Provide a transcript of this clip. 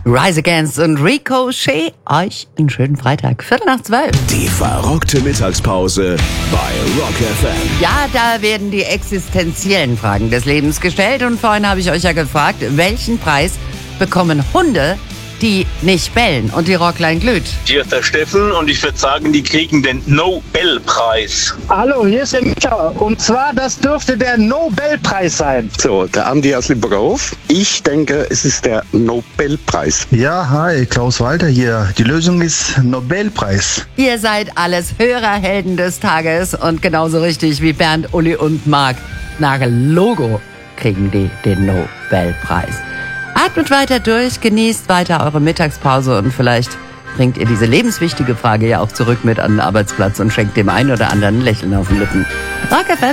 Rise Against und Ricochet. Euch einen schönen Freitag, 11:45. Die verrückte Mittagspause bei Rock FM. Ja, da werden die existenziellen Fragen des Lebens gestellt. Und vorhin habe ich euch ja gefragt, welchen Preis bekommen Hunde, die nicht bellen? Und die Rockline glüht. Hier ist der Steffen und ich würde sagen, die kriegen den Nobelpreis. Hallo, hier ist der Micha. Und zwar, das dürfte der Nobelpreis sein. So, der Andi aus Limburgerhof. Ich denke, es ist der Nobelpreis. Ja, hi, Klaus Walter hier. Die Lösung ist Nobelpreis. Ihr seid alles Hörerhelden des Tages und genauso richtig wie Bernd, Uli und Marc nach Logo kriegen die den Nobelpreis. Atmet weiter durch, genießt weiter eure Mittagspause und vielleicht bringt ihr diese lebenswichtige Frage ja auch zurück mit an den Arbeitsplatz und schenkt dem einen oder anderen ein Lächeln auf den Lippen. Rock FM.